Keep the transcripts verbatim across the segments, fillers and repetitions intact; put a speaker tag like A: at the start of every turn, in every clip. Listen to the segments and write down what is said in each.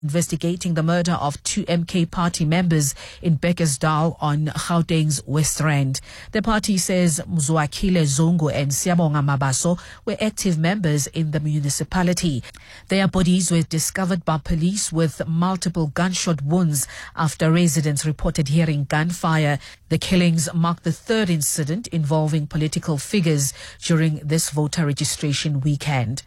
A: investigating the murder of two M K party members in Bekkersdal on Gauteng's West Rand. The party says Mzwakile Zungu and Siyabonga Mabaso were active members in the municipality. Their bodies were discovered by police with multiple gunshot wounds after residents reported hearing gunfire. The killings mark the third incident involving political figures during this voter registration weekend.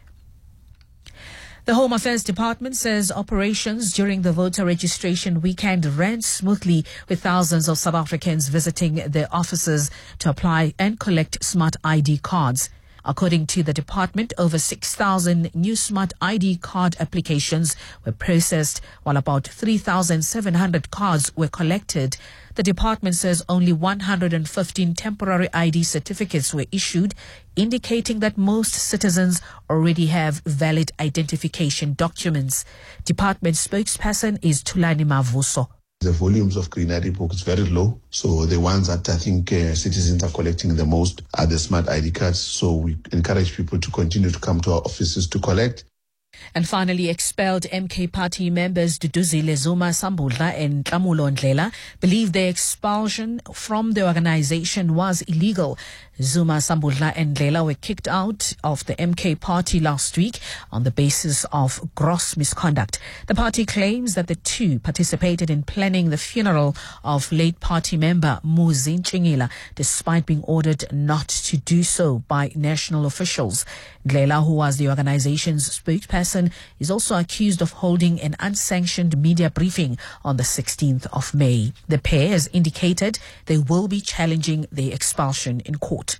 A: The Home Affairs Department says operations during the voter registration weekend ran smoothly, with thousands of South Africans visiting their offices to apply and collect smart I D cards. According to the department, over six thousand new smart I D card applications were processed, while about three thousand seven hundred cards were collected. The department says only one hundred fifteen temporary I D certificates were issued, indicating that most citizens already have valid identification documents. Department spokesperson is Tulani Mavuso.
B: The volumes of green I D book is very low. So the ones that I think uh, citizens are collecting the most are the smart I D cards. So we encourage people to continue to come to our offices to collect.
A: And finally, expelled M K party members Duduzile Zuma Sambudla and Tlamulo Ndlela believe their expulsion from the organization was illegal. Zuma Sambudla and Ndlela were kicked out of the M K party last week on the basis of gross misconduct. The party claims that the two participated in planning the funeral of late party member Muzi Nchingila, despite being ordered not to do so by national officials. Ndlela, who was the organization's spokesperson, is also accused of holding an unsanctioned media briefing on the sixteenth of May. The pair has indicated they will be challenging the expulsion in court.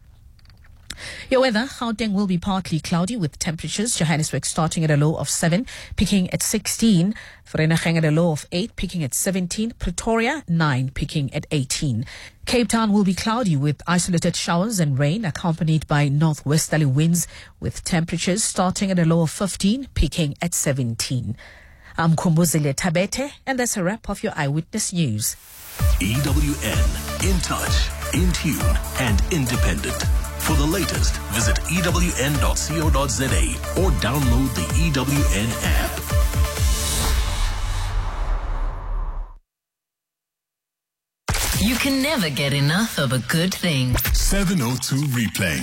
A: Your weather: Gauteng will be partly cloudy with temperatures. Johannesburg starting at a low of seven, peaking at sixteen. Vereeniging at a low of eight, peaking at seventeen. Pretoria nine, peaking at eighteen. Cape Town will be cloudy with isolated showers and rain, accompanied by northwesterly winds, with temperatures starting at a low of fifteen, peaking at seventeen. I'm Kumbuzile Tabete, and that's a wrap of your Eyewitness News.
C: E W N, in touch, in tune, and independent. For the latest, visit E W N dot co dot za or download the E W N app.
D: You can never get enough of a good thing.
C: seven oh two Replay.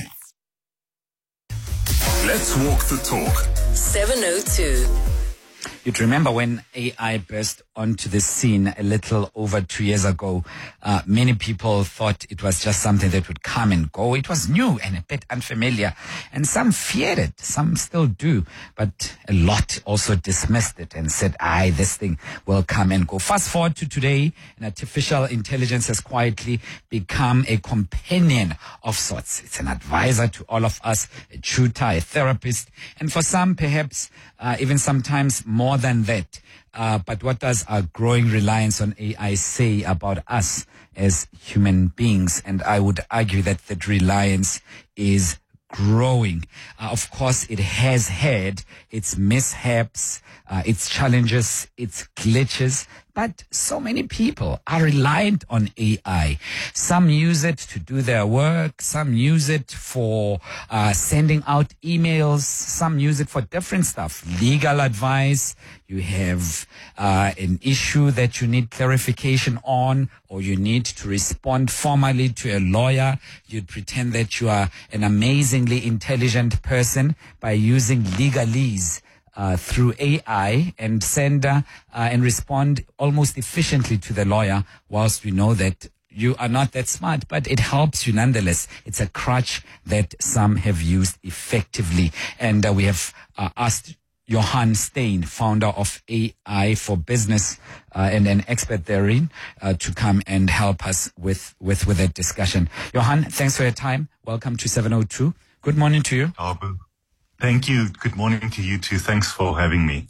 C: Let's walk the talk.
D: seven oh two.
E: You'd remember when A I burst onto the scene a little over two years ago. Uh, many people thought it was just something that would come and go. It was new and a bit unfamiliar, and some feared it. Some still do, but a lot also dismissed it and said, aye, this thing will come and go. Fast forward to today, and artificial intelligence has quietly become a companion of sorts. It's an advisor to all of us, a tutor, a therapist, and for some, perhaps uh, even sometimes more than that. Uh, but what does our growing reliance on A I say about us as human beings? And I would argue that that reliance is growing. Uh, of course, it has had its mishaps, uh, its challenges, its glitches, but so many people are reliant on A I. Some use it to do their work. Some use it for uh, sending out emails. Some use it for different stuff. Legal advice. You have uh, an issue that you need clarification on, or you need to respond formally to a lawyer. You'd pretend that you are an amazingly intelligent person by using legalese Uh, through A I and send uh, uh, and respond almost efficiently to the lawyer, whilst we know that you are not that smart, but it helps you nonetheless. It's a crutch that some have used effectively. And uh, we have uh, asked Johan Steyn, founder of A I for Business uh, and an expert therein, uh, to come and help us with, with, with that discussion. Johan, thanks for your time. Welcome to seven oh two. Good morning to you.
F: Abu. Thank you. Good morning to you too. Thanks for having me.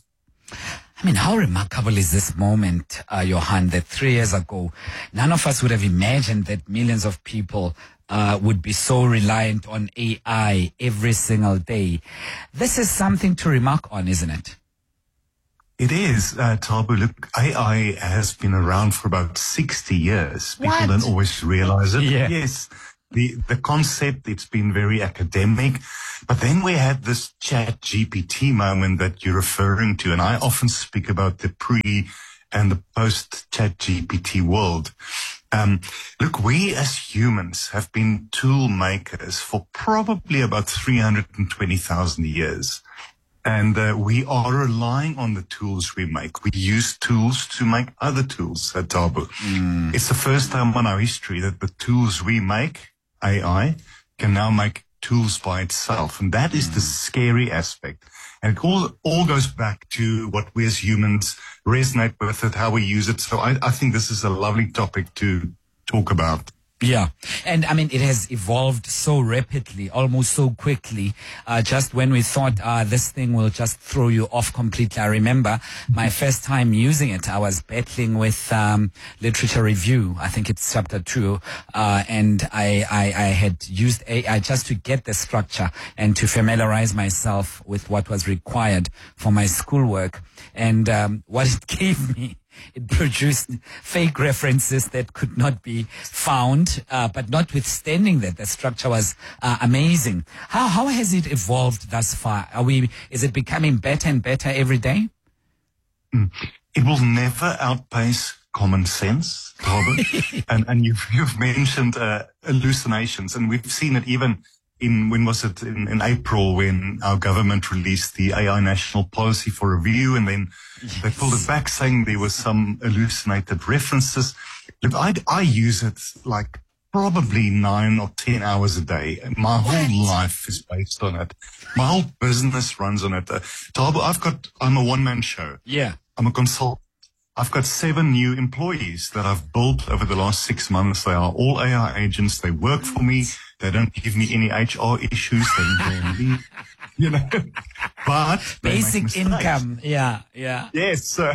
E: I mean, how remarkable is this moment, uh, Johan, that three years ago, none of us would have imagined that millions of people uh, would be so reliant on A I every single day. This is something to remark on, isn't it?
F: It is, uh, Tabu. Look, A I has been around for about sixty years. People
E: What?
F: don't always realize it.
E: Yeah.
F: Yes. the, the concept, it's been very academic. But then we had this Chat G P T moment that you're referring to. And I often speak about the pre and the post Chat G P T world. Um, look, we as humans have been tool makers for probably about three hundred twenty thousand years. And uh, we are relying on the tools we make. We use tools to make other tools at Thabo. Mm. It's the first time in our history that the tools we make, A I, can now make tools by itself. And that is mm. the scary aspect. And it all, all goes back to what we as humans resonate with it, how we use it. So I, I think this is a lovely topic to talk about.
E: Yeah. And I mean, it has evolved so rapidly, almost so quickly. Uh, just when we thought, uh, this thing will just throw you off completely. I remember my first time using it. I was battling with, um, literature review. I think it's chapter two. Uh, and I, I, I had used A I just to get the structure and to familiarize myself with what was required for my schoolwork. And, um, what it gave me, it produced fake references that could not be found, uh, but notwithstanding that, the structure was uh, amazing. How how has it evolved thus far? Are we? Is it becoming better and better every day?
F: Mm. It will never outpace common sense, Robert. and and you've you've mentioned uh, hallucinations, and we've seen it even in, when was it, in, in April, when our government released the A I National Policy for Review, and then yes. they pulled it back saying there was some hallucinated references. Look, I, I use it like probably nine or ten hours a day. My what? whole life is based on it. My whole business runs on it. Uh, Thabo, I've got, I'm a one-man show.
E: Yeah.
F: I'm a consultant. I've got seven new employees that I've built over the last six months. They are all A I agents. They work for me. They don't give me any H R issues. They don't leave, you know, but
E: basic income. Yeah. Yeah.
F: Yes. Uh,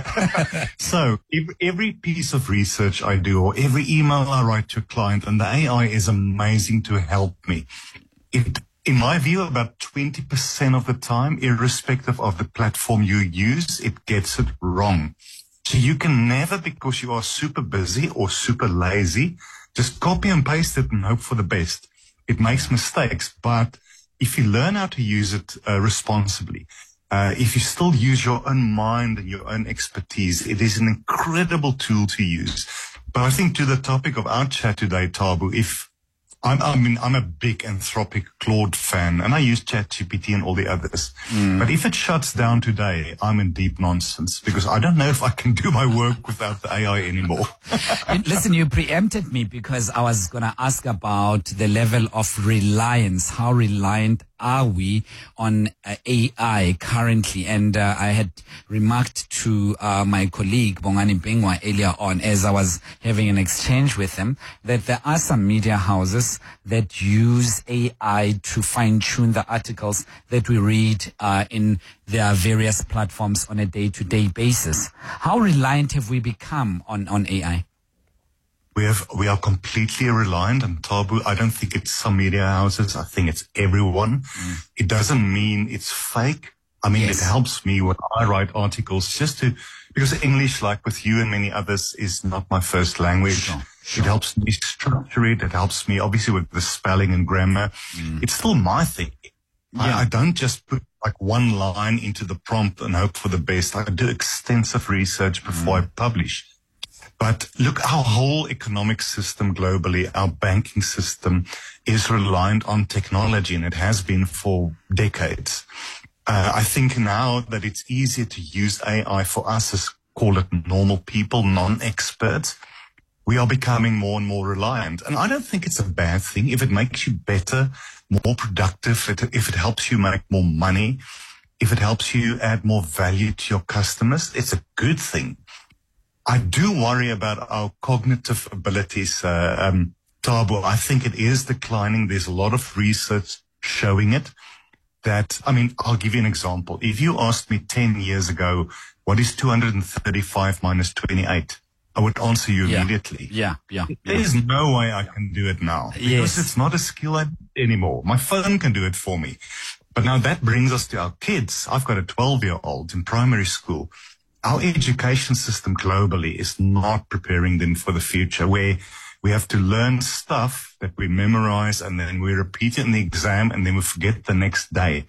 F: so every, every piece of research I do or every email I write to a client, and the A I is amazing to help me. It, in my view, about twenty percent of the time, irrespective of the platform you use, it gets it wrong. So you can never, because you are super busy or super lazy, just copy and paste it and hope for the best. It makes mistakes, but if you learn how to use it uh, responsibly, uh, if you still use your own mind and your own expertise, it is an incredible tool to use. But I think to the topic of our chat today, Thabo, if I'm, I mean, I'm a big Anthropic Claude fan, and I use ChatGPT and all the others. Mm. But if it shuts down today, I'm in deep nonsense, because I don't know if I can do my work without the A I anymore.
E: Listen, you preempted me, because I was going to ask about the level of reliance. How reliant are we on uh, A I currently? And uh, I had remarked to uh, my colleague Bongani Bengwa earlier on, as I was having an exchange with him, that there are some media houses that use A I to fine-tune the articles that we read uh, in their various platforms on a day-to-day basis. How reliant have we become on, on A I?
F: We have, we are completely reliant on Thabo. I don't think it's some media houses. I think it's everyone. Mm. It doesn't mean it's fake. I mean, yes. It helps me when I write articles just to, because English, like with you and many others, is not my first language. Sure, sure. It helps me structure it. It helps me obviously with the spelling and grammar. Mm. It's still my thing. Yeah. I, I don't just put like one line into the prompt and hope for the best. I do extensive research before mm. I publish. But look, our whole economic system globally, our banking system is reliant on technology, and it has been for decades. Uh, I think now that it's easier to use A I for us as, call it normal people, non-experts, we are becoming more and more reliant. And I don't think it's a bad thing if it makes you better, more productive, if it helps you make more money, if it helps you add more value to your customers, it's a good thing. I do worry about our cognitive abilities, uh, um, Thabo. I think it is declining. There's a lot of research showing it. That, I mean, I'll give you an example. If you asked me ten years ago, what is two hundred thirty-five minus twenty-eight? I would answer you
E: yeah.
F: immediately.
E: Yeah, yeah.
F: There's yeah. no way I can do it now. Because
E: yes.
F: it's not a skill I, anymore. My phone can do it for me. But now that brings us to our kids. I've got a twelve-year-old in primary school. Our education system globally is not preparing them for the future, where We have to learn stuff that we memorize and then we repeat it in the exam and then we forget the next day.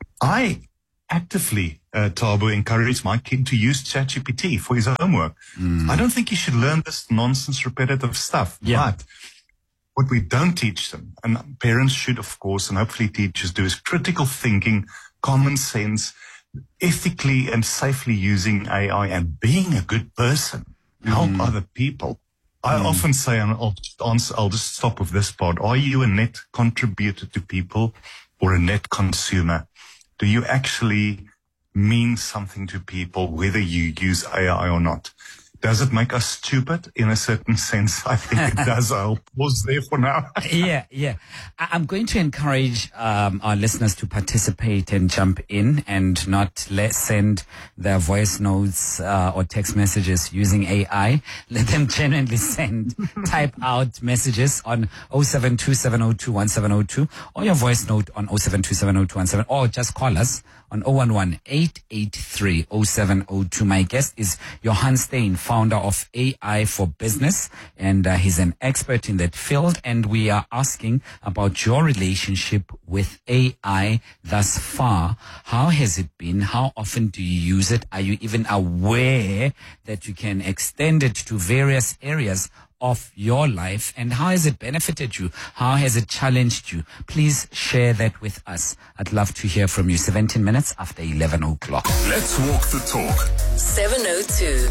F: I actively, uh, Tabo, encourage my kid to use ChatGPT for his homework. Mm. I don't think he should learn this nonsense, repetitive stuff.
E: Yeah.
F: But what we don't teach them, and parents should, of course, and hopefully teachers do, is critical thinking, common sense, ethically and safely using A I, and being a good person. Help mm. other people. I mm. often say, and I'll just answer, I'll just stop with this part. Are you a net contributor to people or a net consumer? Do you actually mean something to people, whether you use A I or not? Does it make us stupid in a certain sense? I think it does. I'll pause there for now.
E: yeah, yeah. I- I'm going to encourage um, our listeners to participate and jump in and not let send their voice notes uh, or text messages using A I. Let them genuinely send, type out messages on oh seven two seven oh two one seven oh two or your voice note on oh seven two seven oh two one seven, or just call us on oh one one, eight eight three, oh seven oh two. My guest is Johan Steyn, founder of A I for Business, and uh, he's an expert in that field. And we are asking about your relationship with A I thus far. How has it been? How often do you use it? Are you even aware that you can extend it to various areas of your life, and how has it benefited you? How has it challenged you? Please share that with us. I'd love to hear from you. seventeen minutes after eleven o'clock.
C: Let's walk the talk.
D: seven oh two.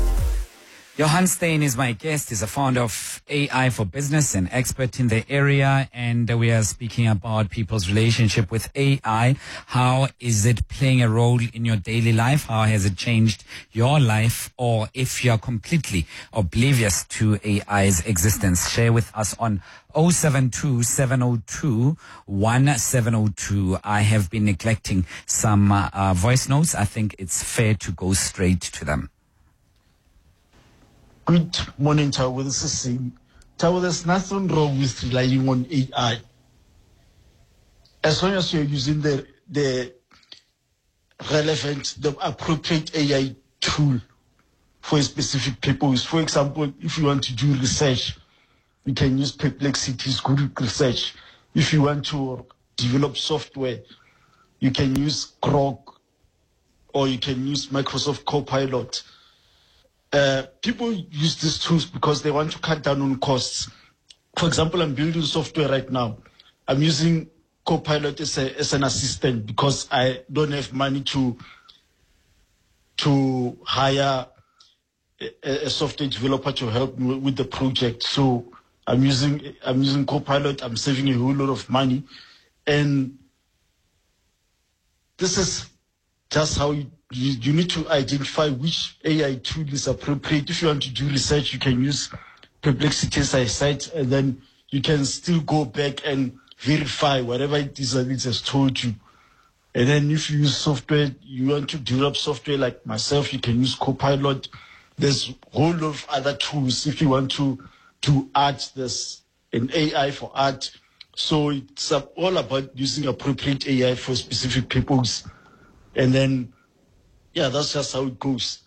E: Johan Steyn is my guest. He's a founder of A I for Business, an expert in the area, and we are speaking about people's relationship with A I. How is it playing a role in your daily life? How has it changed your life? Or if you're completely oblivious to A I's existence, share with us on oh seven two seven oh two one seven oh two. I have been neglecting some uh, uh, voice notes. I think it's fair to go straight to them.
G: Good morning, Tabo. This is Singh. Tabo, there's nothing wrong with relying on A I. As long as you're using the the relevant, the appropriate A I tool for a specific purpose. For example, if you want to do research, you can use Perplexity's Google Research. If you want to develop software, you can use Grok, or you can use Microsoft Copilot. Uh, people use these tools because they want to cut down on costs. For example, I'm building software right now. I'm using Copilot as, a, as an assistant because I don't have money to to hire a, a software developer to help me with the project. So I'm using I'm using Copilot. I'm saving a whole lot of money, and this is just how you. You, you need to identify which A I tool is appropriate. If you want to do research, you can use Perplexity as a site, and then you can still go back and verify whatever it is that it has told you. And then if you use software, you want to develop software like myself, you can use Copilot. There's a whole lot of other tools. If you want to do art, there's an A I for art. So it's all about using appropriate A I for specific purposes. And then yeah, that's just how it goes.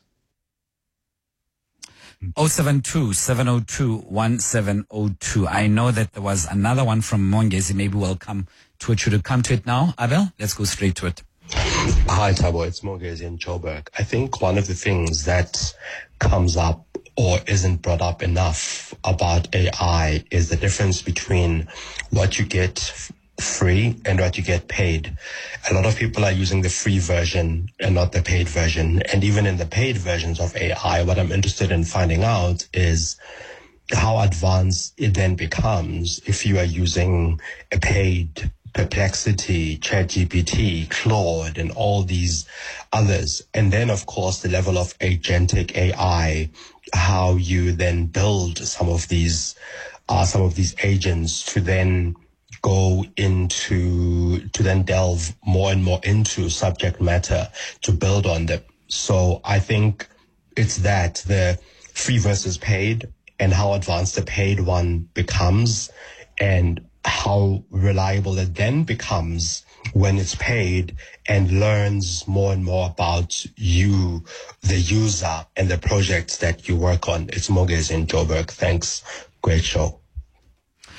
E: oh seven two seven oh two one seven oh two. I know that there was another one from Mongezi. Maybe we'll come to it. Should we come to it now, Abel? Let's go straight to it.
H: Hi, Tabo. It's Mongezi in Joburg. I think one of the things that comes up or isn't brought up enough about A I is the difference between what you get free and what you get paid. A lot of people are using the free version and not the paid version. And even in the paid versions of A I, what I'm interested in finding out is how advanced it then becomes if you are using a paid Perplexity, ChatGPT, Claude, and all these others. And then, of course, the level of agentic A I, how you then build some of these, uh, some of these agents to then go into, to then delve more and more into subject matter to build on them. So I think it's that, the free versus paid, and how advanced the paid one becomes, and how reliable it then becomes when it's paid and learns more and more about you, the user, and the projects that you work on. It's Mongezi in Joburg. Thanks. Great show.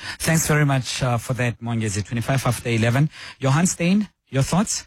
E: Thanks very much uh, for that, Mongezi. twenty-five after eleven. Johan Steyn, your thoughts?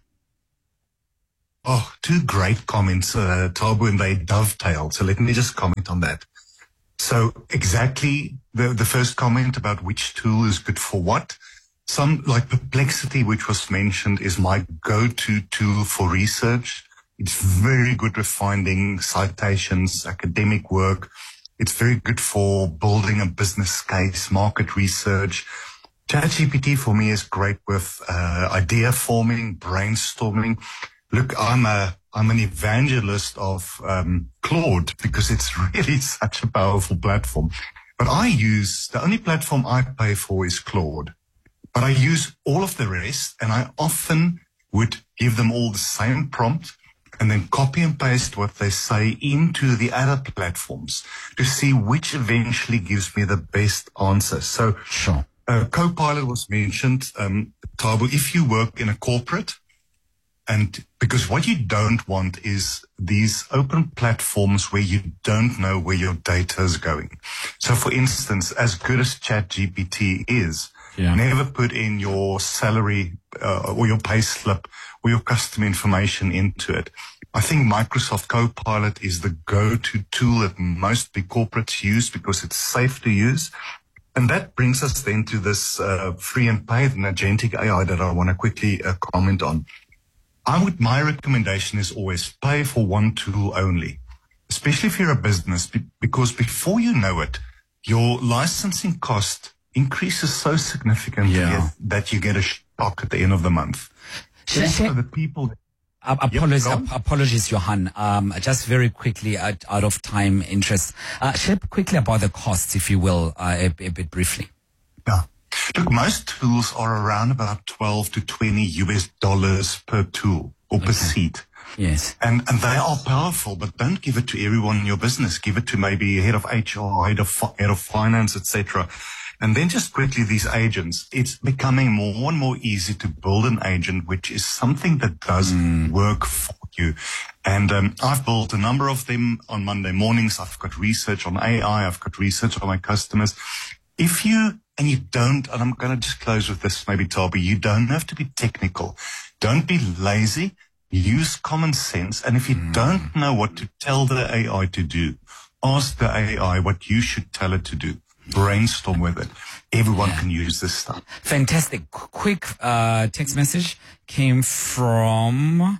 F: Oh, two great comments, uh, Tabu, and they dovetail. So let me just comment on that. So exactly the, the first comment about which tool is good for what. Some, like Perplexity, which was mentioned, is my go-to tool for research. It's very good with finding citations, academic work. It's very good for building a business case, market research. ChatGPT for me is great with uh, idea forming, brainstorming. Look, I'm a I'm an evangelist of um, Claude because it's really such a powerful platform. But I use, the only platform I pay for is Claude. But I use all of the rest, and I often would give them all the same prompt and then copy and paste what they say into the other platforms to see which eventually gives me the best answer. So
E: sure.
F: uh, Copilot was mentioned. Um, Tabu, if you work in a corporate, and because what you don't want is these open platforms where you don't know where your data is going. So for instance, as good as ChatGPT is, yeah. never put in your salary uh, or your pay slip or your customer information into it. I think Microsoft Copilot is the go-to tool that most big corporates use because it's safe to use. And that brings us then to this uh, free and paid and agentic A I that I want to quickly uh, comment on. I would, my recommendation is always pay for one tool only, especially if you're a business, because before you know it, your licensing cost increases so significantly
E: yeah.
F: that you get a shock at the end of the month.
E: Should
F: so the people.
E: Uh, apologies,
F: yep,
E: ap- apologies, Johan. Um, just very quickly, out, out of time interest, uh, share quickly about the costs, if you will, uh, a, a bit briefly.
F: Yeah. Look, most tools are around about twelve to twenty U S dollars per tool or per okay. seat.
E: Yes.
F: And, and they are powerful, but don't give it to everyone in your business. Give it to maybe head of H R, head of, head of finance, et cetera. And then just quickly, these agents, it's becoming more and more easy to build an agent, which is something that does mm. work for you. And um, I've built a number of them on Monday mornings. I've got research on A I. I've got research on my customers. If you, and you don't, and I'm going to just close with this, maybe, Toby, you don't have to be technical. Don't be lazy. Use common sense. And if you mm. don't know what to tell the A I to do, ask the A I what you should tell it to do. Brainstorm with it. Everyone yeah. can use this stuff.
E: Fantastic. Quick uh, text message came from,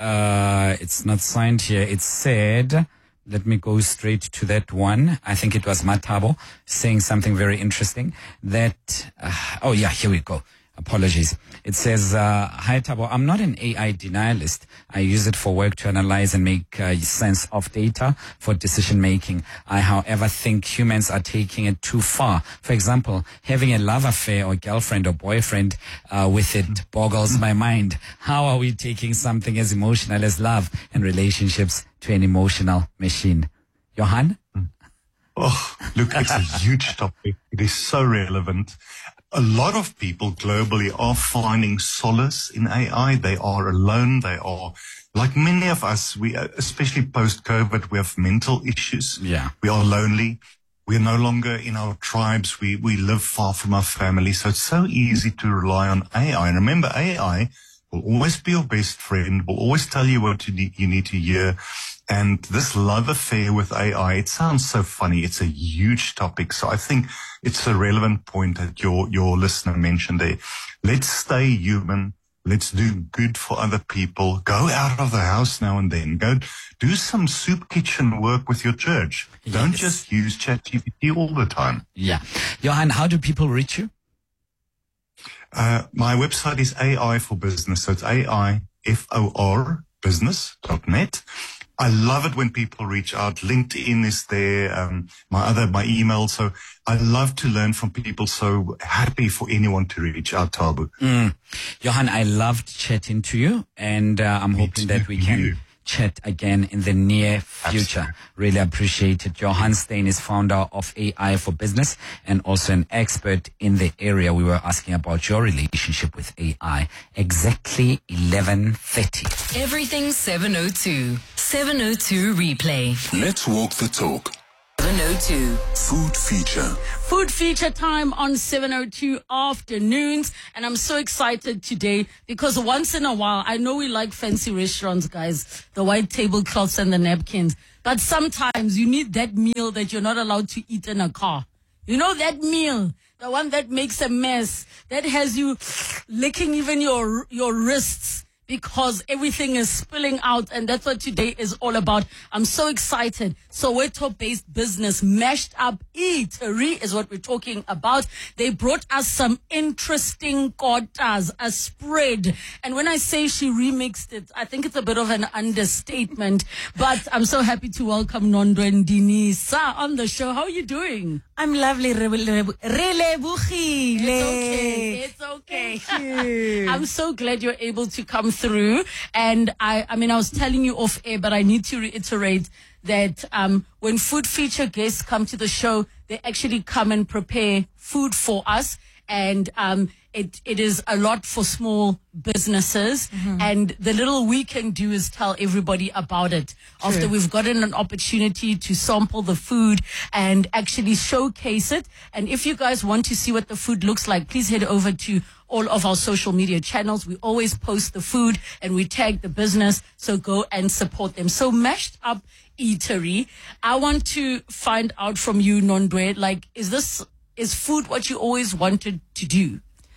E: uh, it's not signed here. It said, let me go straight to that one. I think it was Matabo saying something very interesting that, uh, oh yeah, here we go. Apologies. It says, uh, hi Tabo, I'm not an A I denialist. I use it for work to analyze and make uh, sense of data for decision making. I, however, think humans are taking it too far. For example, having a love affair or girlfriend or boyfriend uh, with it boggles my mind. How are we taking something as emotional as love and relationships to an emotional machine? Johan?
F: Oh, look, it's a huge topic. It is so relevant. A lot of people globally are finding solace in A I. They are alone. They are, like many of us, we, especially post-COVID, we have mental issues.
E: Yeah.
F: We are lonely. We're no longer in our tribes. We, we live far from our family. So it's so easy to rely on A I. And remember, A I will always be your best friend, will always tell you what you need, you need to hear. And this love affair with A I, it sounds so funny. It's a huge topic. So I think it's a relevant point that your, your listener mentioned there. Let's stay human. Let's do good for other people. Go out of the house now and then. Go do some soup kitchen work with your church. Yes. Don't just use ChatGPT all the time.
E: Yeah. Johan, how do people reach you?
F: Uh, my website is A I for Business. So it's A I F O R business dot net. I love it when people reach out. LinkedIn is there, um, my other, my email. So I love to learn from people. So happy for anyone to reach out, Tabu.
E: Mm. Johan, I loved chatting to you, and uh, I'm
F: Me
E: hoping
F: too.
E: that we can
F: You.
E: chat again in the near future.
F: Absolutely.
E: Really appreciate it. Johan Steyn is founder of A I for Business and also an expert in the area. We were asking about your relationship with A I. Exactly eleven thirty.
D: Everything seven oh two. seven oh two replay.
C: Let's walk the talk.
D: seven oh two.
C: Food Feature.
I: Food Feature time on seven oh two afternoons. And I'm so excited today because once in a while, I know we like fancy restaurants, guys, the white tablecloths and the napkins. But sometimes you need that meal that you're not allowed to eat in a car. You know that meal, the one that makes a mess, that has you licking even your your wrists because everything is spilling out, and that's what today is all about. I'm so excited. Soweto-based business Mashed Up Eatery is what we're talking about. They brought us some interesting kotas, a spread. And when I say she remixed it, I think it's a bit of an understatement. But I'm so happy to welcome Nondwe Ndinisa on the show. How are you doing?
J: I'm lovely. Relebogile.
I: It's okay. It's okay.
J: Thank you.
I: I'm so glad you're able to come through. And I, I mean, I was telling you off air, but I need to reiterate that um, when Food Feature guests come to the show, they actually come and prepare food for us. And um, it it is a lot for small businesses. Mm-hmm. And the little we can do is tell everybody about it. True. After we've gotten an opportunity to sample the food and actually showcase it. And if you guys want to see what the food looks like, please head over to all of our social media channels. We always post the food and we tag the business. So go and support them. So Mashed Up Eatery, I want to find out from you, Nondwe, like, is this... Is food what you always wanted to do?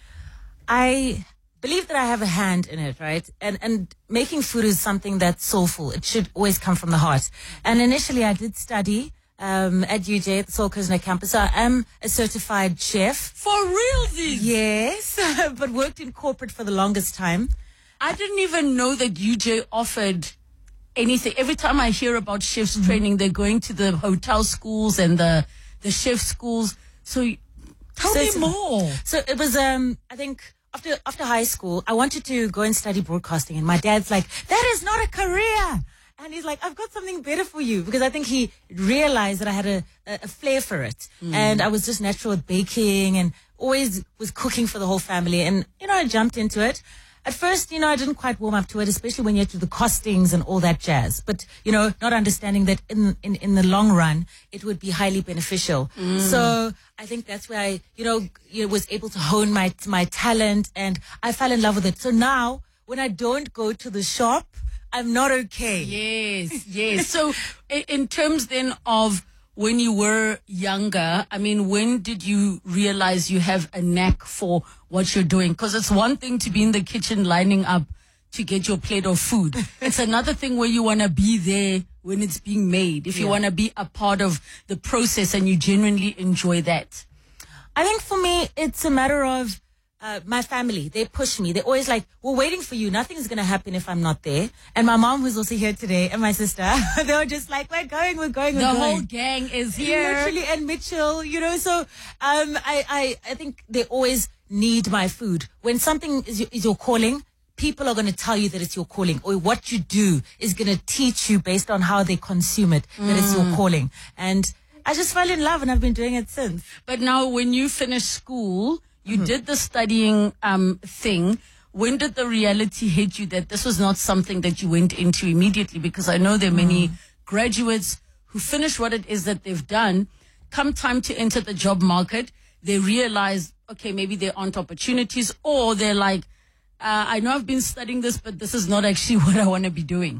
J: I believe that I have a hand in it, right? And and making food is something that's soulful. It should always come from the heart. And initially I did study um, at U J, at the Soul Kushner campus. So I am a certified chef.
I: For realsies?
J: Yes, but worked in corporate for the longest time.
I: I didn't even know that U J offered anything. Every time I hear about chefs mm-hmm. training, they're going to the hotel schools and the, the chef schools. So tell
J: so
I: me more.
J: So it was, um, I think after after high school, I wanted to go and study broadcasting. And my dad's like, that is not a career. And he's like, I've got something better for you. Because I think he realized that I had a, a, a flair for it. Mm. And I was just natural at baking and always was cooking for the whole family. And, you know, I jumped into it. At first, you know, I didn't quite warm up to it, especially when you get to the costings and all that jazz. But, you know, not understanding that in in, in the long run, it would be highly beneficial. Mm. So I think that's where I, you know, you know, was able to hone my my talent, and I fell in love with it. So now, when I don't go to the shop, I'm not okay.
I: Yes, yes. So in terms then of when you were younger, I mean, when did you realize you have a knack for what you're doing? Because it's one thing to be in the kitchen lining up to get your plate of food. It's another thing where you want to be there when it's being made, if you yeah. want to be a part of the process and you genuinely enjoy that.
J: I think for me, it's a matter of Uh, my family. They push me. They're always like, we're waiting for you. Nothing's going to happen if I'm not there. And my mom, who's also here today, and my sister, they were just like, we're going, we're going, we're
I: the
J: going.
I: The whole gang is here.
J: Literally, and Mitchell, you know, so um, I, I, I think they always need my food. When something is, is your calling, people are going to tell you that it's your calling, or what you do is going to teach you based on how they consume it, that mm. it's your calling. And I just fell in love, and I've been doing it since.
I: But now when you finish school, you mm-hmm. did the studying um, thing. When did the reality hit you that this was not something that you went into immediately? Because I know there are many mm. graduates who finish what it is that they've done. Come time to enter the job market, they realize, okay, maybe there aren't opportunities, or they're like, uh, I know I've been studying this, but this is not actually what I want to be doing.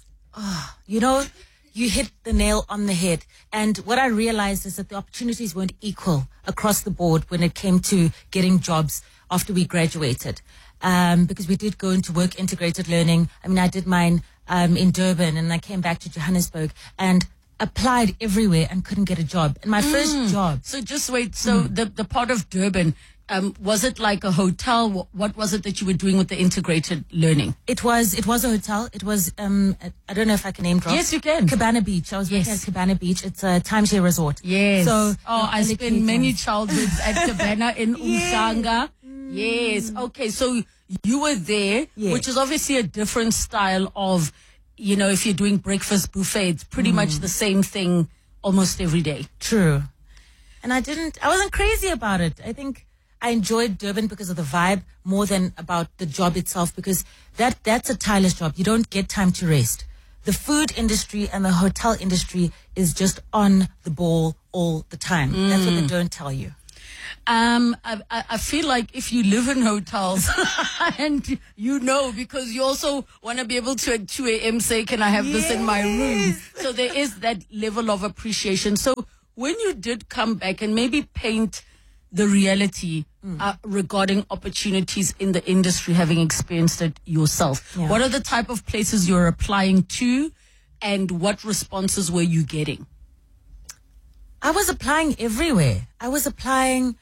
J: Oh, you know, you hit the nail on the head. And what I realized is that the opportunities weren't equal across the board when it came to getting jobs after we graduated. Um, because we did go into work integrated learning. I mean, I did mine um, in Durban, and I came back to Johannesburg and applied everywhere and couldn't get a job. And my mm. first job.
I: So just wait. So mm. the, the part of Durban, Um, was it like a hotel? What, what was it that you were doing with the integrated learning?
J: It was, it was a hotel. It was, um, I don't know if I can name drop.
I: Yes, you can.
J: Cabana Beach. I was
I: yes.
J: working at Cabana Beach. It's a timeshare resort.
I: Yes.
J: So,
I: oh, I spent many childhoods at Cabana in Umhlanga. Mm. Yes. Okay. So you were there, yes. which is obviously a different style of, you know, if you're doing breakfast buffet, it's pretty mm. much the same thing almost every day.
J: True. And I didn't, I wasn't crazy about it. I think I enjoyed Durban because of the vibe more than about the job itself, because that that's a tireless job. You don't get time to rest. the food industry and the hotel industry is just on the ball all the time. Mm. That's what they don't tell you.
I: Um, I, I feel like if you live in hotels and you know, because you also want to be able to at two a.m. say, can I have yes. this in my room? So there is that level of appreciation. So when you did come back and maybe paint the reality mm. uh, regarding opportunities in the industry, having experienced it yourself, yeah. what are the type of places you're applying to and what responses were you getting?
J: I was applying everywhere. I was applying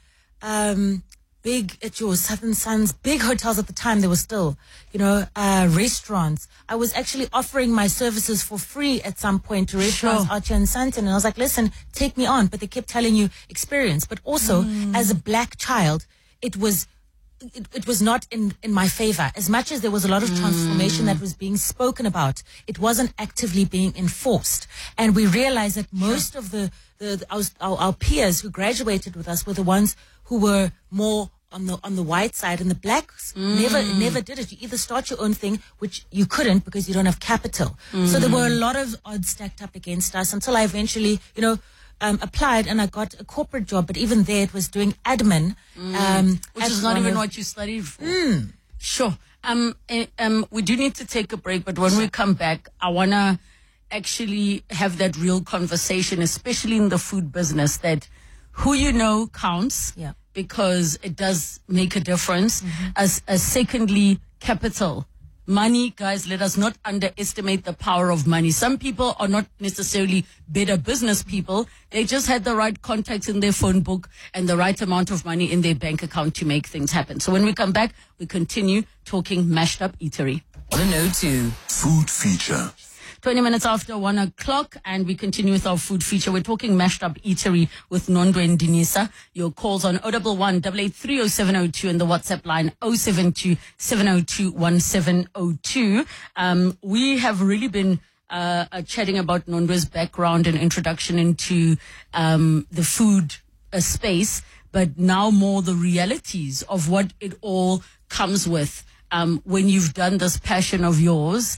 J: um, big, at your Southern Suns, big hotels at the time. There were still, you know, uh, restaurants. I was actually offering my services for free at some point to restaurants
I: Sure.
J: out here in Sandton. And I was like, listen, take me on. But they kept telling you experience. But also, mm. as a black child, it was It, it was not in, in my favor. As much as there was a lot of transformation mm. that was being spoken about, it wasn't actively being enforced. And we realized that most of the, the, the our, our peers who graduated with us were the ones who were more on the on the white side, and the blacks mm. never never did it. You either start your own thing, which you couldn't because you don't have capital. Mm. So there were a lot of odds stacked up against us until I eventually, you know, Um, applied and I got a corporate job, but even there it was doing admin,
I: mm.
J: um,
I: which is not even of, what you studied for.
J: Mm.
I: Sure. Um, eh, um, we do need to take a break, but when we come back, I wanna actually have that real conversation, especially in the food business, that who you know counts,
J: yeah.
I: because it does make a difference.
J: Mm-hmm.
I: As, as secondly, capital. Money, guys, let us not underestimate the power of money. Some people are not necessarily better business people. They just had the right contacts in their phone book and the right amount of money in their bank account to make things happen. So when we come back, we continue talking Mashed Up Eatery.
D: one oh two
C: Food feature.
I: twenty minutes after one o'clock, and we continue with our food feature. We're talking Mashed Up Eatery with Nondo and Dinisa. Your calls on oh one one, eight eight three oh seven oh two and the WhatsApp line oh seven two, seven oh two, one seven oh two. Um, we have really been uh, uh, chatting about Nondo's background and introduction into um, the food uh, space, but now more the realities of what it all comes with um, when you've done this passion of yours,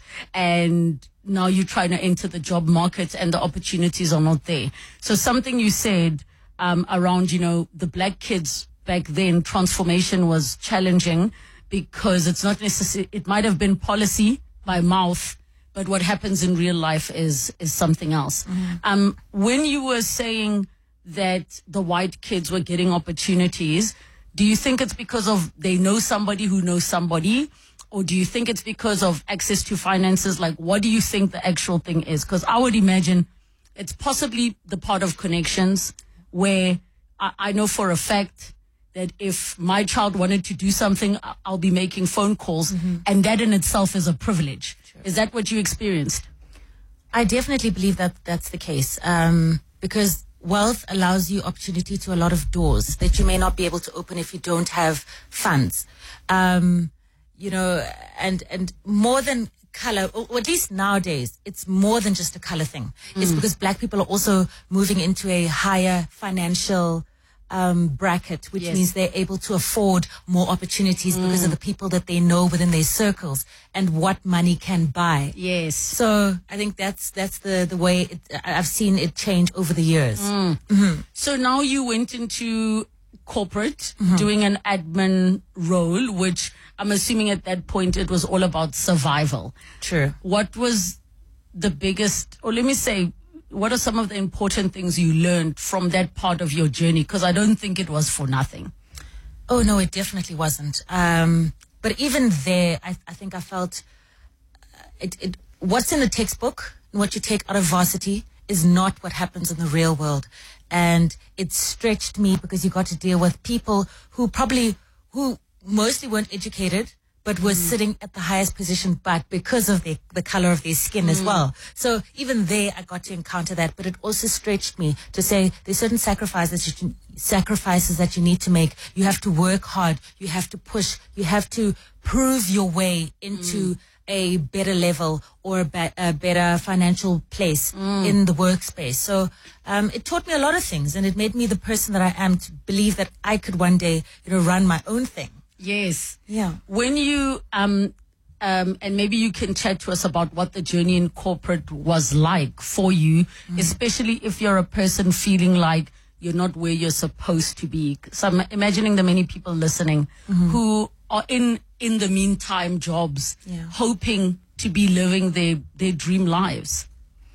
I: and now you're trying to enter the job market and the opportunities are not there. So something you said um, around, you know, the black kids back then, transformation was challenging because it's not necessary. It might have been policy by mouth, but what happens in real life is, is something else. Mm-hmm. Um, when you were saying that the white kids were getting opportunities, do you think it's because of they know somebody who knows somebody? Or do you think it's because of access to finances? Like, what do you think the actual thing is? Because I would imagine it's possibly the part of connections where I, I know for a fact that if my child wanted to do something, I'll be making phone calls. Mm-hmm. And that in itself is a privilege. Sure. Is that what you experienced?
J: I definitely believe that that's the case. Um, because wealth allows you opportunity to a lot of doors that you may not be able to open if you don't have funds. Um, You know, and and more than color, or at least nowadays, it's more than just a color thing. Mm. It's because black people are also moving into a higher financial um, bracket, which
I: yes.
J: means they're able to afford more opportunities mm. because of the people that they know within their circles and what money can buy.
I: Yes.
J: So I think that's that's the the way it, I've seen it change over the years.
I: Mm.
J: Mm-hmm.
I: So now you went into corporate,
J: mm-hmm.
I: doing an admin role, which I'm assuming at that point it was all about survival.
J: True.
I: What was the biggest, or let me say, what are some of the important things you learned from that part of your journey? Because I don't think it was for nothing.
J: Oh, no, it definitely wasn't. Um, but even there, I, I think I felt uh, it, it, what's in the textbook and what you take out of varsity is not what happens in the real world. And it stretched me because you got to deal with people who probably, who mostly weren't educated, but were mm. sitting at the highest position, but because of the, the color of their skin mm. as well. So even there, I got to encounter that, but it also stretched me to say there's certain sacrifices, you, sacrifices that you need to make. You have to work hard. You have to push. You have to prove your way into mm. a better level or a, be- a better financial place mm. in the workspace. So um, it taught me a lot of things, and it made me the person that I am, to believe that I could one day, you know, run my own thing.
I: Yes.
J: Yeah.
I: When you um Um, and maybe you can chat to us about what the journey in corporate was like for you, mm. especially if you're a person feeling like you're not where you're supposed to be. So I'm imagining the many people listening mm-hmm. who are in, in the meantime jobs, yeah. hoping to be living their, their dream lives.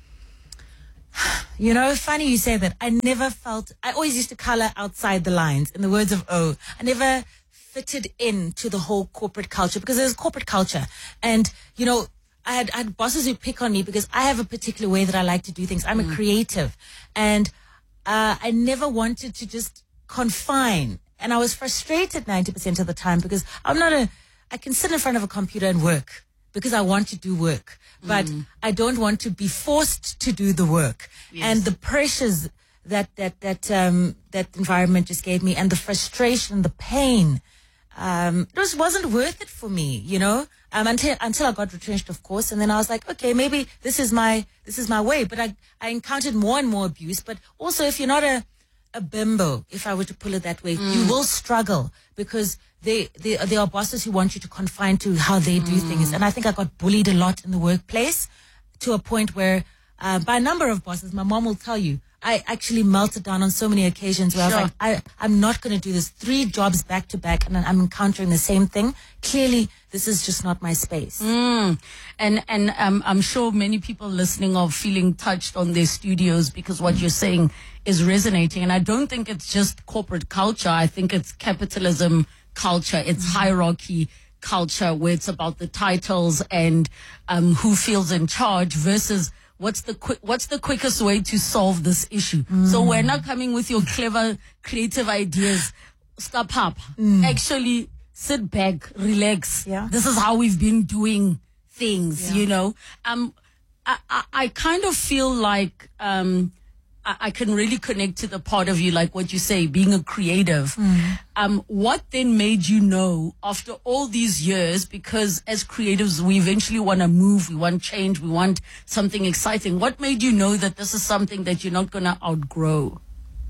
J: You know, funny you say that. I never felt, I always used to color outside the lines, in the words of O. I never fitted in to the whole corporate culture because there's corporate culture. And, you know, I had, I had bosses who pick on me because I have a particular way that I like to do things. I'm mm. a creative. And uh, I never wanted to just confine. And I was frustrated ninety percent of the time because I'm not a, I can sit in front of a computer and work because I want to do work. But mm. I don't want to be forced to do the work. Yes. And the pressures that, that, that, um, that environment just gave me and the frustration, the pain, Um, it just wasn't worth it for me, you know, um, until, until I got retrenched, of course. And then I was like, okay, maybe this is my, this is my way. But I, I encountered more and more abuse. But also if you're not a, a bimbo, if I were to pull it that way, mm. you will struggle because they, they, there are bosses who want you to confine to how they do mm. things. And I think I got bullied a lot in the workplace to a point where, uh, by a number of bosses, my mom will tell you, I actually melted down on so many occasions where sure. I was like, I, I'm not going to do this. Three jobs back to back and I'm encountering the same thing. Clearly, this is just not my space.
I: Mm. And, and um, I'm sure many people listening are feeling touched on their studios because what you're saying is resonating. And I don't think it's just corporate culture. I think it's capitalism culture. It's mm. hierarchy culture where it's about the titles and um, who feels in charge versus What's the quick, what's the quickest way to solve this issue? Mm. So we're not coming with your clever, creative ideas. Stop up. Mm. Actually, sit back, relax.
J: Yeah.
I: This is how we've been doing things, yeah. you know. Um, I, I, I kind of feel like um, I, I can really connect to the part of you, like what you say, being a creative. Mm. Um, what then made you know after all these years, because as creatives, we eventually want to move, we want change, we want something exciting. What made you know that this is something that you're not going to outgrow?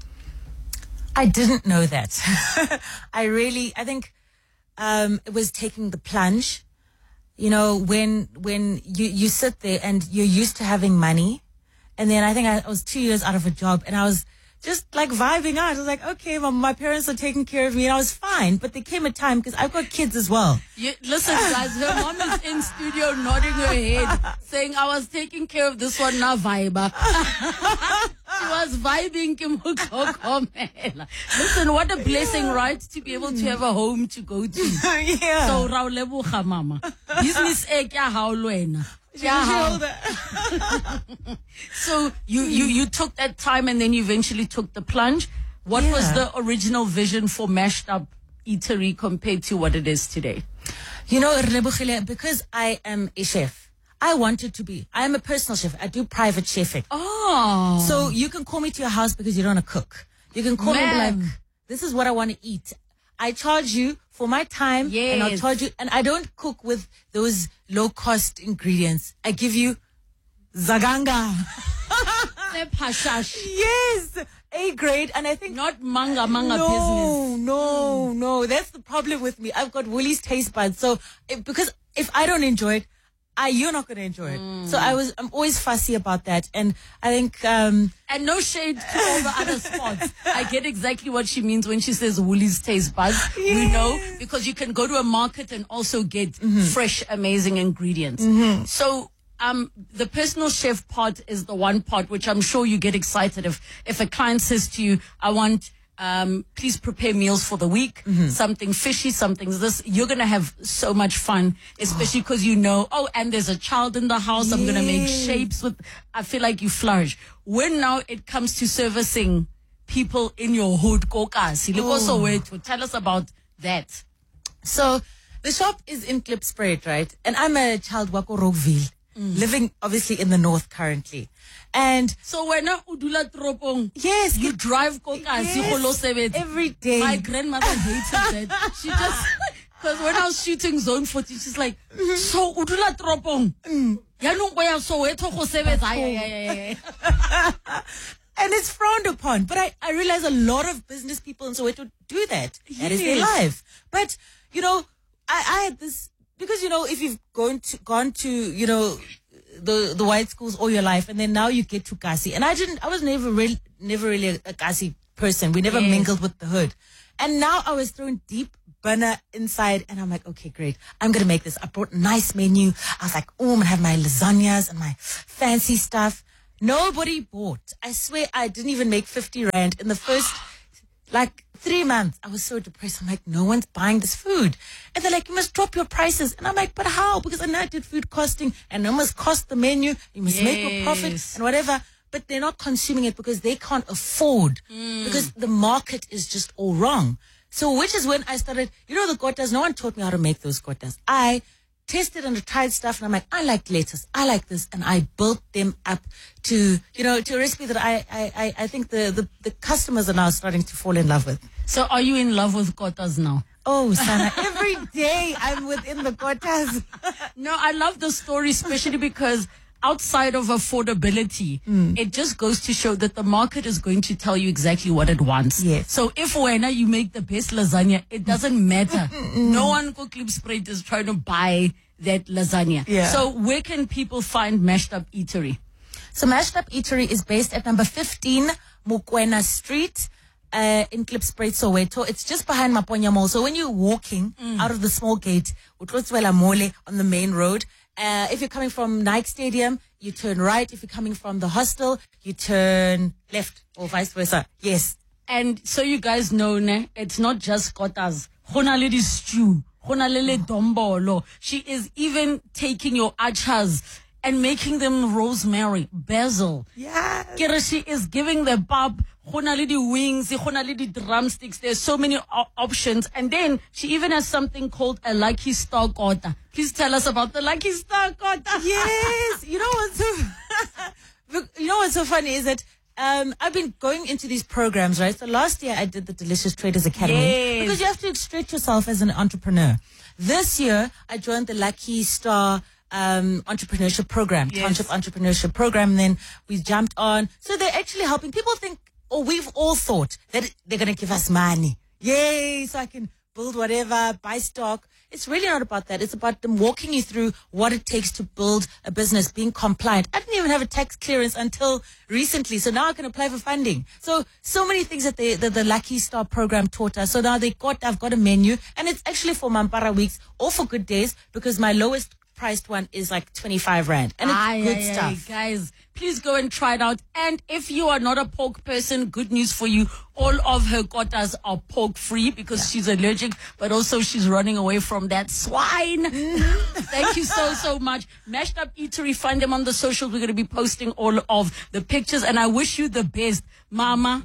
J: I didn't know that. I really, I think um, it was taking the plunge. You know, when when you, you sit there and you're used to having money, and then I think I, I was two years out of a job and I was just like vibing out. I was like, okay, my, my parents are taking care of me and I was fine. But there came a time because I've got kids as well.
I: You, listen, guys, her mom is in studio nodding her head saying, I was taking care of this one, now vibe. She was vibing. Listen, what a blessing, yeah. right? To be able to have a home to go to.
J: yeah.
I: So, Rauleboha, mama. Business egg, ya haulwena. So you, you, you took that time and then you eventually took the plunge. What yeah. was the original vision for Mashed Up Eatery compared to what it is today?
J: You know, because I am a chef, I wanted to be, I am a personal chef. I do private chefing.
I: Oh.
J: So you can call me to your house because you don't want to cook. You can call Man. me and be like, this is what I want to eat. I charge you for my time
I: yes.
J: and I'll charge you. And I don't cook with those low cost ingredients. I give you zaganga. Yes. A grade. And I think
I: not manga, manga
J: no,
I: business.
J: No, no, no. That's the problem with me. I've got Woolies taste buds. So if, because if I don't enjoy it, I, you're not going to enjoy it. Mm. So I was, I'm always fussy about that. And I think, um,
I: and no shade to all the other spots. I get exactly what she means when she says Woolies taste buds. Yes. We know because you can go to a market and also get mm-hmm. fresh, amazing ingredients. Mm-hmm. So, um, the personal chef part is the one part which I'm sure you get excited if, if a client says to you, I want, Um, please prepare meals for the week, mm-hmm. something fishy, something this. You're going to have so much fun, especially because you know, oh, and there's a child in the house. Yes. I'm going to make shapes with, I feel like you flourish. When now it comes to servicing people in your hood, Kokasi, look also way to tell us about that.
J: So the shop is in Klipspruit, right? And I'm a child wako Rockville, mm. living obviously in the north currently. And
I: so when Udula Tropong,
J: yes,
I: you drive Kokasi
J: yes, every day.
I: My grandmother hated that. She just, because when I was shooting Zone forty, she's like, mm-hmm. so Udula Tropong, ya so
J: and it's frowned upon. But I, I realize a lot of business people in Soweto do that. That yes. is their life. But, you know, I, I had this because, you know, if you've gone to, gone to, you know, the the white schools all your life, and then now you get to Kasi. And I didn't, I was never really, never really a, a Kasi person. We never
I: Yes.
J: mingled with the hood. And now I was thrown deep burner inside, and I'm like, okay, great. I'm going to make this. I brought a nice menu. I was like, oh, I'm going to have my lasagnas and my fancy stuff. Nobody bought. I swear I didn't even make fifty rand in the first, like, three months. I was so depressed. I'm like, no one's buying this food. And they're like, you must drop your prices. And I'm like, but how? Because I know I did food costing, and I must cost the menu. You must make a profit
I: Yes.
J: and whatever. But they're not consuming it because they can't afford. Because the market is just all wrong. So which is when I started, you know, the kotas, no one taught me how to make those kotas. I tested and tried stuff, and I'm like, I like lettuce, I like this, and I built them up to, you know, to a recipe that I, I, I, I think the, the, the customers are now starting to fall in love with.
I: So are you in love with kotas now?
J: Oh, Sana, every day I'm within the kotas.
I: No, I love the story, especially because outside of affordability, it just goes to show that the market is going to tell you exactly what it wants.
J: Yes.
I: So if when you make the best lasagna, it doesn't matter. No one for Klipspruit is trying to buy that lasagna.
J: Yeah.
I: So where can people find Mashed Up Eatery?
J: So Mashed Up Eatery is based at number fifteen Mukwena Street uh, in Klipspruit, Soweto. It's just behind Maponya Mall. So when you're walking out of the small gate, Utlotswela Mole on the main road, uh, if you're coming from Nike Stadium, you turn right. If you're coming from the hostel, you turn left, or vice versa. Yes.
I: And so you guys know, ne, it's not just kotas. Hona le di stew, hona le le dombolo. She is even taking your achas and making them rosemary, basil.
J: Yeah.
I: Kere, she is giving the pub hona le di wings, hona le di drumsticks. There's so many o- options. And then she even has something called a Lucky Star Kota. Please tell us about the Lucky Star Kota.
J: Yes. You know what's so, you know what's so funny is that Um, I've been going into these programs, right? So last year I did the Delicious Traders Academy.
I: Yes.
J: Because you have to stretch yourself as an entrepreneur. This year I joined the Lucky Star um, entrepreneurship program,
I: Yes.
J: township entrepreneurship program. And then we jumped on. So they're actually helping. People think, or we've all thought that they're going to give us money. Yay, so I can build whatever, buy stock. It's really not about that. It's about them walking you through what it takes to build a business, being compliant. I didn't even have a tax clearance until recently, so now I can apply for funding. So, so many things that they, that the Lucky Star program taught us. So now they got, I've got a menu, and it's actually for Mampara weeks or for good days, because my lowest priced one is like twenty-five rand, and it's
I: Aye,
J: good
I: aye,
J: stuff.
I: aye, guys, please go and try it out. And if you are not a pork person, good news for you. All of her kotas are pork free because she's allergic, but also she's running away from that swine. Thank you so, so much. Mashed Up Eatery, find them on the socials. We're going to be posting all of the pictures, and I wish you the best. Mama,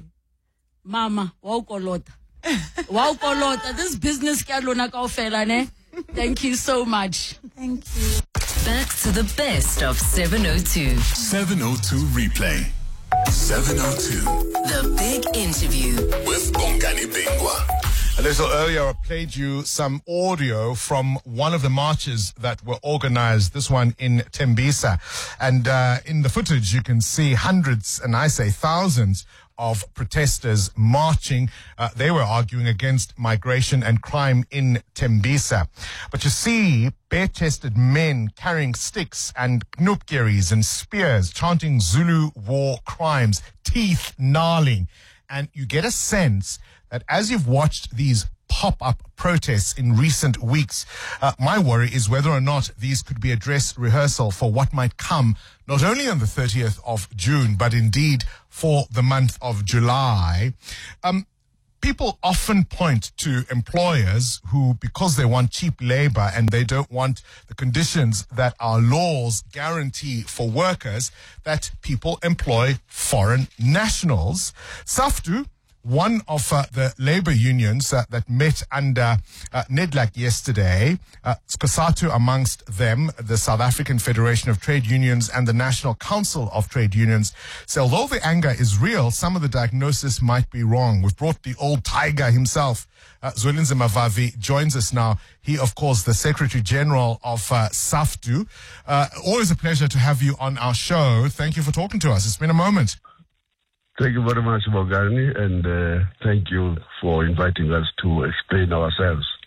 I: Mama, wow kolota. Wow kolota. This business kalona kaofela, ne? Thank you so much.
J: Thank you.
D: Back to the best of seven oh two.
C: seven oh two replay. seven oh two
D: The big interview.
C: with Bongani Bingwa.
K: A little earlier, I played you some audio from one of the marches that were organized, this one in Tembisa. And uh, in the footage, you can see hundreds, and I say thousands, of protesters marching. Uh, they were arguing against migration and crime in Tembisa. But you see bare-chested men carrying sticks and knupkeries and spears, chanting Zulu war crimes, teeth gnarling. And you get a sense that as you've watched these pop-up protests in recent weeks, uh, my worry is whether or not these could be a dress rehearsal for what might come, not only on the thirtieth of June, but indeed for the month of July. Um, people often point to employers who, because they want cheap labor and they don't want the conditions that our laws guarantee for workers, that people employ foreign nationals. SAFTU, one of uh, the labor unions uh, that met under uh, NEDLAC yesterday, uh, COSATU amongst them, the South African Federation of Trade Unions and the National Council of Trade Unions, say although the anger is real, some of the diagnosis might be wrong. We've brought the old tiger himself. Uh, Zwelinze Mavavi joins us now. He, of course, the Secretary General of uh, SAFTU. Uh, always a pleasure to have you on our show. Thank you for talking to us. It's been a moment.
L: Thank you very much, Bongani, and uh, thank you for inviting us to explain ourselves.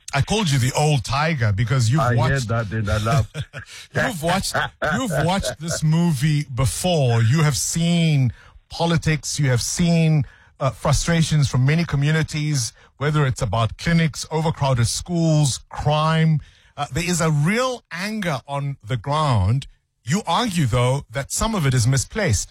K: I called you the old tiger because you've
L: I
K: watched.
L: heard that and I laughed.
K: you've watched. You've watched this movie before. You have seen politics. You have seen uh, frustrations from many communities, whether it's about clinics, overcrowded schools, crime. Uh, there is a real anger on the ground. You argue, though, that some of it is misplaced.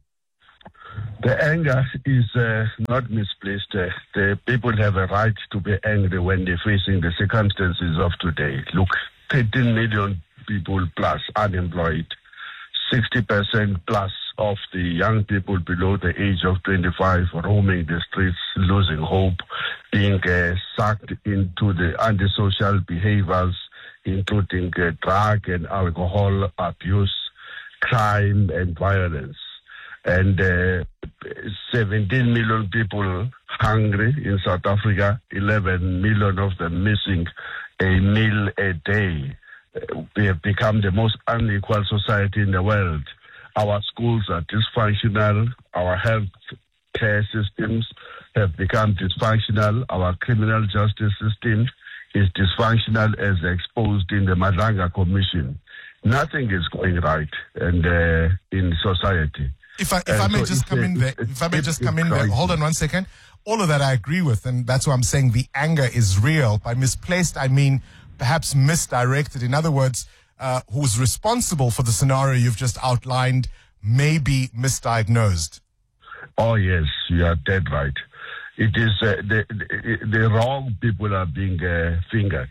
L: The anger is uh, not misplaced. Uh, the people have a right to be angry when they're facing the circumstances of today. Look, thirteen million people plus unemployed, sixty percent plus of the young people below the age of twenty-five roaming the streets, losing hope, being uh, sucked into the antisocial behaviors, including uh, drug and alcohol abuse, crime and violence. And uh, seventeen million people hungry in South Africa, eleven million of them missing a meal a day. Uh, we have become the most unequal society in the world. Our schools are dysfunctional. Our health care systems have become dysfunctional. Our criminal justice system is dysfunctional as exposed in the Madlanga Commission. Nothing is going right and uh, in society.
K: If I if I may just come in there, if I may just come in there, hold on one second. All of that I agree with, and that's why I'm saying the anger is real. By misplaced, I mean perhaps misdirected. In other words, uh, who's responsible for the scenario you've just outlined may be misdiagnosed.
L: Oh yes, you are dead right. It is uh, the, the the wrong people are being uh, fingered.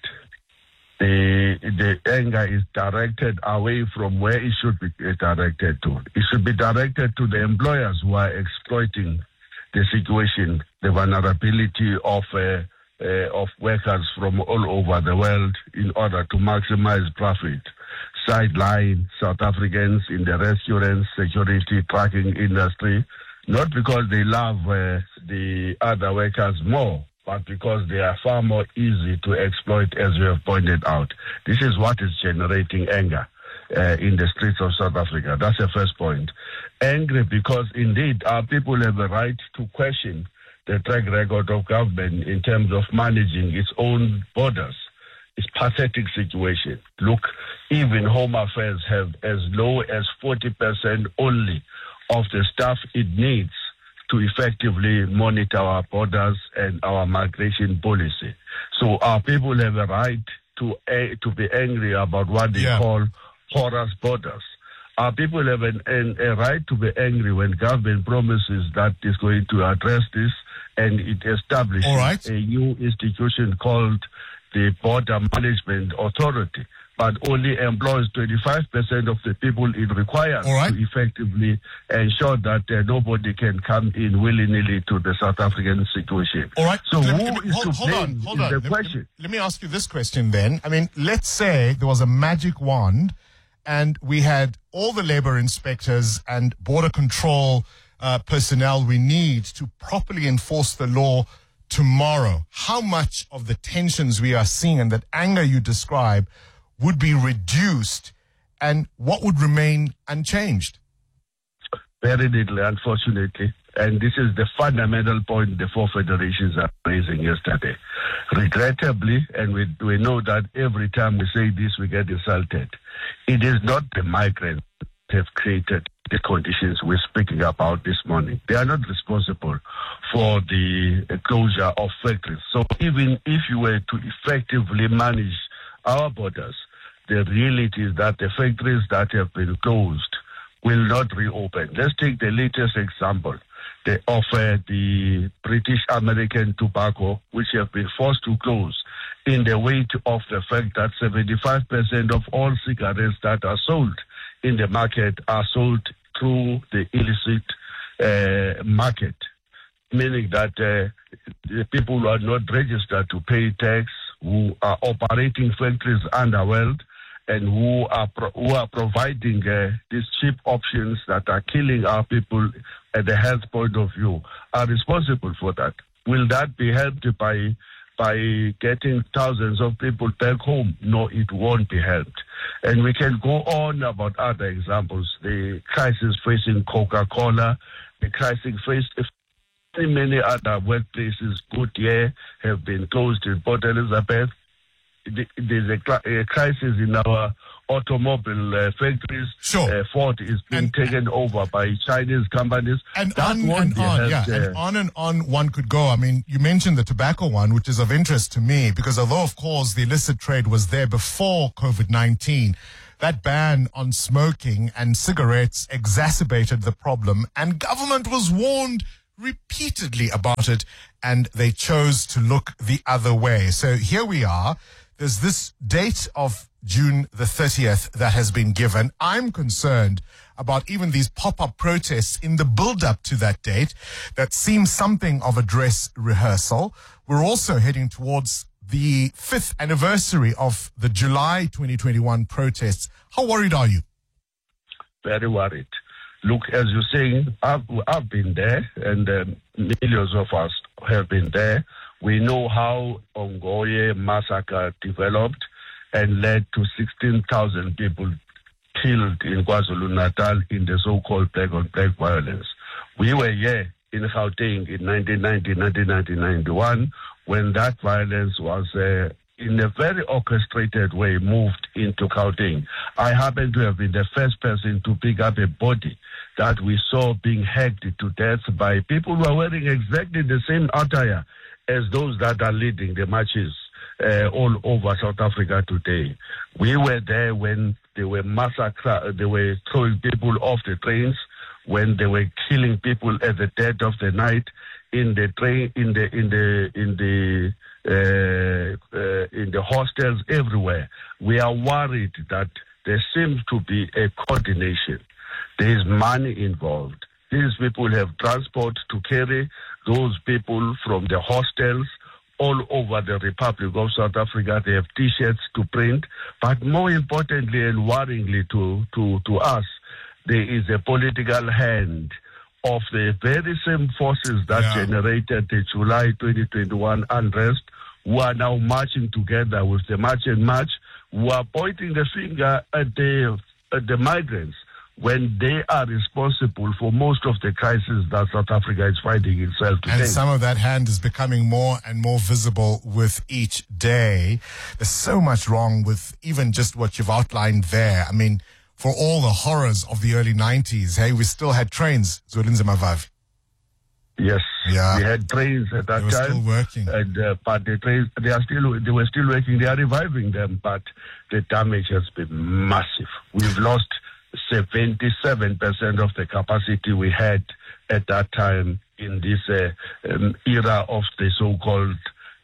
L: The, the anger is directed away from where it should be directed to. It should be directed to the employers who are exploiting the situation, the vulnerability of uh, uh, of workers from all over the world in order to maximize profit. Sideline South Africans in the restaurants, security, trucking industry, not because they love uh, the other workers more, but because they are far more easy to exploit, as you have pointed out. This is what is generating anger uh, in the streets of South Africa. That's the first point. Angry because, indeed, our people have a right to question the track record of government in terms of managing its own borders. It's a pathetic situation. Look, even Home Affairs have as low as forty percent only of the staff it needs to effectively monitor our borders and our migration policy. So our people have a right to uh, to be angry about what they yeah. call porous borders. Our people have an, an, a right to be angry when government promises that it's going to address this, and it establishes
K: right.
L: a new institution called the Border Management Authority, but only employs twenty-five percent of the people it requires
K: right.
L: to effectively ensure that uh, nobody can come in willy-nilly to the South African situation.
K: All right.
L: So
K: let
L: who
K: me, let me,
L: is
K: hold,
L: to
K: hold
L: blame
K: on, hold
L: is
K: on.
L: the
K: Let,
L: question.
K: let, let me ask you this question then. I mean, let's say there was a magic wand and we had all the labor inspectors and border control uh, personnel we need to properly enforce the law tomorrow. How much of the tensions we are seeing and that anger you describe would be reduced, and what would remain unchanged?
L: Very little, unfortunately. And this is the fundamental point the four federations are raising yesterday. Regrettably, and we, we know that every time we say this, we get insulted. It is not the migrants that have created the conditions we're speaking about this morning. They are not responsible for the closure of factories. So even if you were to effectively manage our borders, the reality is that the factories that have been closed will not reopen. Let's take the latest example. They offer the British American tobacco, which have been forced to close in the wake of the fact that seventy-five percent of all cigarettes that are sold in the market are sold through the illicit uh, market, meaning that uh, the people who are not registered to pay tax, who are operating factories underworld, and who are pro- who are providing uh, these cheap options that are killing our people at the health point of view, are responsible for that. Will that be helped by by getting thousands of people back home? No, it won't be helped. And we can go on about other examples. The crisis facing Coca-Cola, the crisis faced many other workplaces. Goodyear have been closed in Port Elizabeth. the, there's a, cl- a crisis in our automobile uh, factories.
K: Sure.
L: Uh, Ford is being and, taken over by Chinese companies.
K: And
L: that
K: on and on,
L: helped,
K: yeah.
L: uh,
K: and on and on one could go. I mean, you mentioned the tobacco one, which is of interest to me, because although, of course, the illicit trade was there before COVID nineteen, that ban on smoking and cigarettes exacerbated the problem, and government was warned repeatedly about it, and they chose to look the other way. So here we are. There's this date of June the thirtieth that has been given. I'm concerned about even these pop-up protests in the build-up to that date that seem something of a dress rehearsal. We're also heading towards the fifth anniversary of the July twenty twenty-one protests. How worried are you?
L: Very worried. Look, as you're saying, I've, I've been there, and um, millions of us have been there. We know how Ongoye massacre developed and led to sixteen thousand people killed in KwaZulu-Natal in the so-called black-on-black violence. We were here in Gauteng in nineteen ninety, nineteen ninety, ninety-one, when that violence was uh, in a very orchestrated way moved into Gauteng. I happen to have been the first person to pick up a body that we saw being hacked to death by people who are wearing exactly the same attire as those that are leading the marches uh, all over South Africa today. We were there when they were massacring, they were throwing people off the trains, when they were killing people at the dead of the night in the train, in the in the in the uh, uh, in the hostels everywhere. We are worried that there seems to be a coordination. There is money involved. These people have transport to carry those people from the hostels all over the Republic of South Africa. They have T-shirts to print. But more importantly and worryingly to, to, to us, there is a political hand of the very same forces that yeah. generated the July twenty twenty-one unrest, who are now marching together with the March and March, who are pointing the finger at the, at the migrants, when they are responsible for most of the crises that South Africa is finding itself today.
K: And some of that hand is becoming more and more visible with each day. There's so much wrong with even just what you've outlined there. I mean, for all the horrors of the early nineties, hey, we still had trains, Zwelinzima Mavavi.
L: Yes,
K: yeah.
L: we had trains at that
K: they were
L: time.
K: Still working,
L: and uh, but the trains they are still they were still working. They are reviving them, but the damage has been massive. We've lost seventy-seven percent of the capacity we had at that time in this uh, um, era of the so-called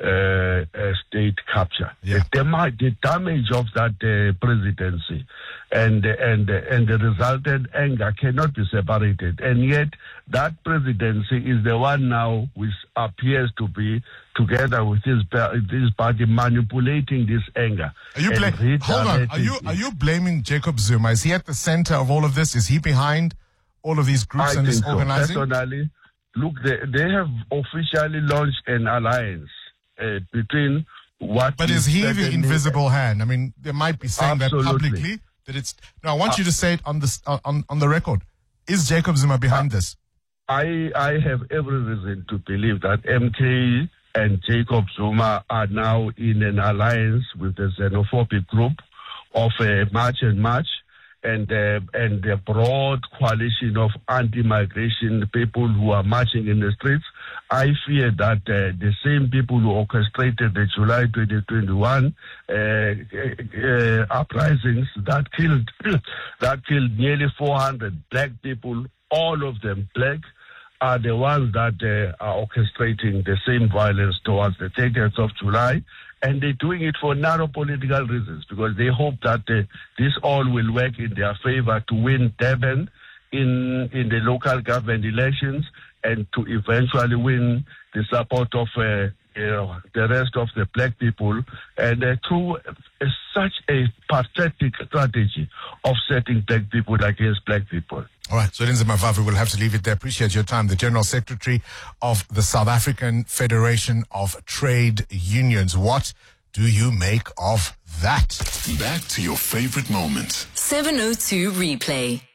L: uh, uh, state capture.
K: Yeah.
L: The, dam- the damage of that uh, presidency and and and the resultant anger cannot be separated. And yet that presidency is the one now which appears to be, together with this this party, manipulating this anger.
K: Are you bla- hold on? Are you are you blaming Jacob Zuma? Is he at the center of all of this? Is he behind all of these groups
L: I
K: and this
L: think so.
K: organizing?
L: Personally, look, they they have officially launched an alliance uh, between what.
K: But is he the invisible hand? I mean, they might be saying
L: Absolutely.
K: that publicly. That it's. No, I want uh, you to say it on the on on the record. Is Jacob Zuma behind uh, this?
L: I I have every reason to believe that M K and Jacob Zuma are now in an alliance with the xenophobic group of uh, March and March, and uh, and the broad coalition of anti-migration people who are marching in the streets. I fear that uh, the same people who orchestrated the July twenty twenty-one uh, uh, uprisings that killed that killed nearly four hundred black people, all of them black, are the ones that uh, are orchestrating the same violence towards the thirtieth of July. And they're doing it for narrow political reasons, because they hope that uh, this all will work in their favor to win Durban in in the local government elections, and to eventually win the support of uh, you know, the rest of the black people, and uh, through uh, such a pathetic strategy of setting black people against black people.
K: All right, so Zwelinzima Mavavi, we'll have to leave it there. Appreciate your time. The General Secretary of the South African Federation of Trade Unions. What do you make of that?
C: Back to your favorite moments.
D: seven oh two Replay.